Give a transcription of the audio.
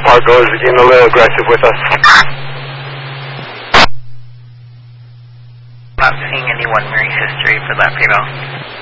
Fargo is getting a little aggressive with us. Not seeing any 1 Mary's history for that female.